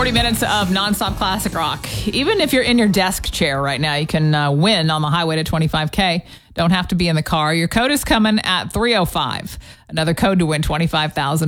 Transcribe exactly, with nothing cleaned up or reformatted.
forty minutes of nonstop classic rock. Even if you're in your desk chair right now, you can uh, win on the highway to twenty-five K. Don't have to be in the car. Your code is coming at three oh five. Another code to win twenty-five thousand dollars.